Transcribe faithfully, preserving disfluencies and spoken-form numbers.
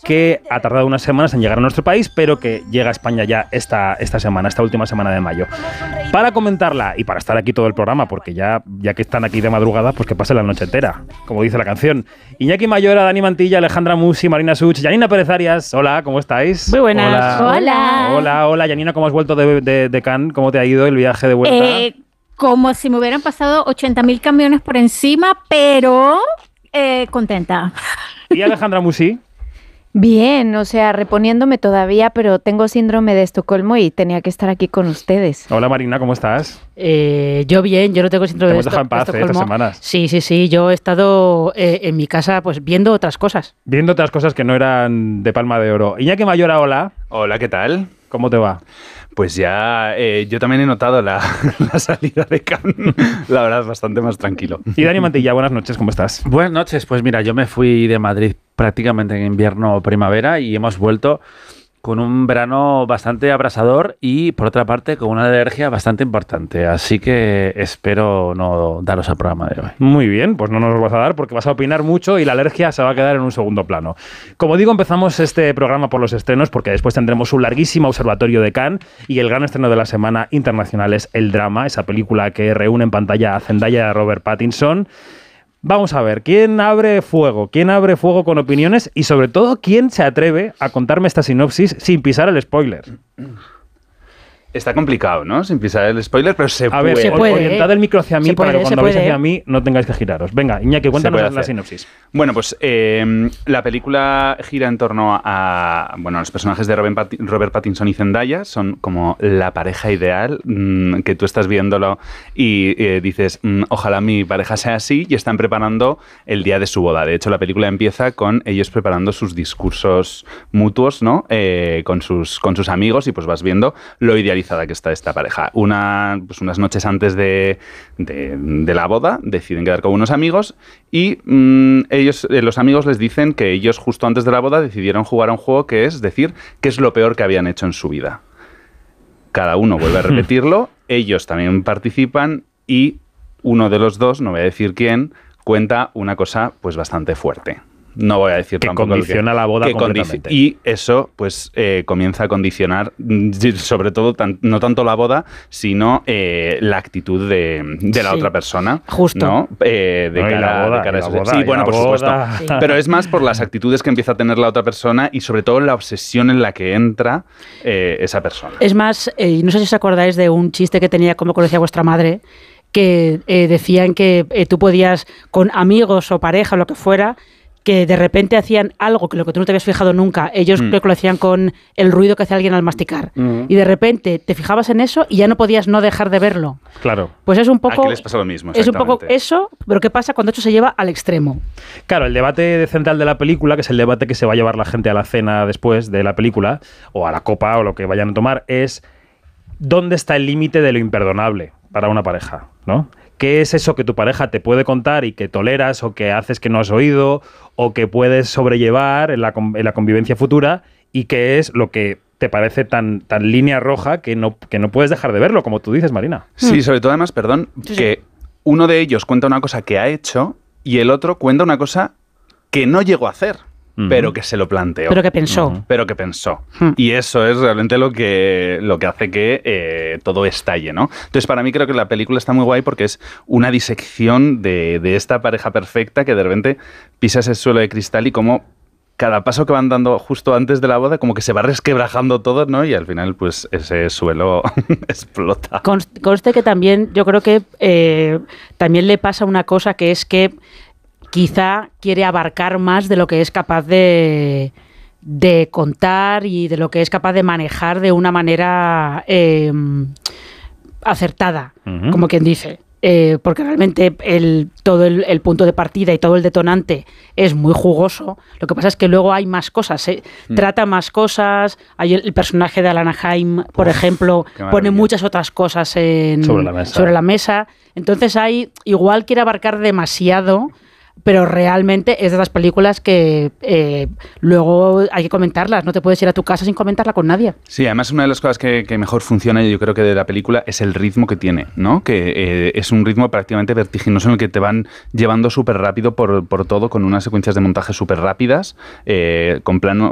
que ha tardado unas semanas en llegar a nuestro país, pero que llega a España ya esta, esta semana, esta última semana de mayo. Para comentarla y para estar aquí todo el programa, porque ya, ya que están aquí de madrugada, pues que pasen la noche entera, como dice la canción. Iñaki Mayora, Dani Mantilla, Alejandra Musi, Marina Such, Janina Pérez Arias. Hola, ¿cómo estáis? Muy buenas. Hola. Hola. Hola, hola. Janina, ¿cómo has vuelto de, de, de Cannes? ¿Cómo te ha ido el viaje de vuelta? Eh, como si me hubieran pasado ochenta mil camiones por encima, pero eh, contenta. ¿Y Alejandra Musi? Bien, o sea, reponiéndome todavía, pero tengo síndrome de Estocolmo y tenía que estar aquí con ustedes. Hola Marina, ¿cómo estás? Eh, yo bien, yo no tengo síndrome Te de hemos dejado en paz, eh, estas semanas. Sí, sí, sí, yo he estado eh, en mi casa pues viendo otras cosas. Viendo otras cosas que no eran de Palma de Oro. Iñaki Mayora, hola. Hola, ¿qué tal? ¿Cómo te va? Pues ya, eh, yo también he notado la, la salida de Cannes, la verdad, bastante más tranquilo. Y Dani Mantilla, buenas noches, ¿cómo estás? Buenas noches, pues mira, yo me fui de Madrid prácticamente en invierno o primavera y hemos vuelto con un verano bastante abrasador y, por otra parte, con una alergia bastante importante. Así que espero no daros al programa de hoy. Muy bien, pues no nos lo vas a dar porque vas a opinar mucho y la alergia se va a quedar en un segundo plano. Como digo, empezamos este programa por los estrenos porque después tendremos un larguísimo observatorio de Cannes y el gran estreno de la semana internacional es El Drama, esa película que reúne en pantalla a Zendaya y a Robert Pattinson. Vamos a ver, ¿quién abre fuego? ¿Quién abre fuego con opiniones? Y sobre todo, ¿quién se atreve a contarme esta sinopsis sin pisar el spoiler? Está complicado, ¿no? Sin pisar el spoiler, pero se a puede. A ver, se puede, orientad ¿eh? el micro hacia mí se para puede, que cuando puede, veáis hacia ¿eh? mí no tengáis que giraros. Venga, Iñaki, cuéntanos la sinopsis. Bueno, pues eh, la película gira en torno a, bueno, a los personajes de Robert, Pat- Robert Pattinson y Zendaya. Son como la pareja ideal, mmm, que tú estás viéndolo y eh, dices, mmm, ojalá mi pareja sea así, y están preparando el día de su boda. De hecho, la película empieza con ellos preparando sus discursos mutuos, ¿no? Eh, con, sus, con sus amigos, y pues vas viendo lo idealizada que está esta pareja. Una, pues unas noches antes de, de, de la boda deciden quedar con unos amigos y mmm, ellos, eh, los amigos les dicen que ellos justo antes de la boda decidieron jugar a un juego que es decir qué es lo peor que habían hecho en su vida. Cada uno vuelve a repetirlo, ellos también participan y uno de los dos, no voy a decir quién, cuenta una cosa pues bastante fuerte. No voy a decir que tampoco condiciona que, la boda que completamente. Condici- y eso pues eh, comienza a condicionar sobre todo tan, no tanto la boda, sino eh, la actitud de, de la sí, otra persona. Justo. ¿No? Eh, de, no, cara, la boda, de cara a la eso. boda, Sí, bueno, por boda. supuesto. Sí. Pero es más por las actitudes que empieza a tener la otra persona y sobre todo la obsesión en la que entra eh, esa persona. Es más, eh, no sé si os acordáis de un chiste que tenía Cómo conocía a vuestra madre, que eh, decían que eh, tú podías, con amigos o pareja o lo que fuera, que de repente hacían algo que lo que tú no te habías fijado nunca. Ellos mm. creo que lo hacían con el ruido que hace alguien al masticar. Mm. Y de repente te fijabas en eso y ya no podías no dejar de verlo. Claro. Pues es un poco... Aquí les pasa lo mismo, es un poco eso, pero ¿qué pasa cuando eso se lleva al extremo? Claro, el debate central de la película, que es el debate que se va a llevar la gente a la cena después de la película, o a la copa, o lo que vayan a tomar, es ¿dónde está el límite de lo imperdonable para una pareja? ¿No? ¿Qué es eso que tu pareja te puede contar y que toleras o que haces que no has oído o que puedes sobrellevar en la, en la convivencia futura, y qué es lo que te parece tan, tan línea roja que no, que no puedes dejar de verlo, como tú dices, Marina? Sí, sobre todo además, perdón, sí, que sí. uno de ellos cuenta una cosa que ha hecho y el otro cuenta una cosa que no llegó a hacer. Uh-huh. Pero que se lo planteó. Pero que pensó. Uh-huh. Pero que pensó. Uh-huh. Y eso es realmente lo que, lo que hace que eh, todo estalle, ¿no? Entonces, para mí creo que la película está muy guay porque es una disección de, de esta pareja perfecta que de repente pisa ese suelo de cristal y como cada paso que van dando justo antes de la boda como que se va resquebrajando todo, ¿no? Y al final, pues, ese suelo explota. Conste, conste que también, yo creo que eh, también le pasa una cosa, que es que quizá quiere abarcar más de lo que es capaz de, de contar y de lo que es capaz de manejar de una manera eh, acertada, uh-huh. como quien dice. Eh, porque realmente el, todo el, el punto de partida y todo el detonante es muy jugoso. Lo que pasa es que luego hay más cosas, ¿eh? mm. trata más cosas. Hay el, el personaje de Alana Haim, por Uf, ejemplo, pone muchas otras cosas en, sobre, la mesa. sobre la mesa. Entonces hay, igual quiere abarcar demasiado, pero realmente es de las películas que eh, luego hay que comentarlas. No te puedes ir a tu casa sin comentarla con nadie. Sí, además una de las cosas que, que mejor funciona, yo creo que de la película, es el ritmo que tiene, ¿no? Que eh, es un ritmo prácticamente vertiginoso en el que te van llevando súper rápido por, por todo, con unas secuencias de montaje súper rápidas, eh, con plano,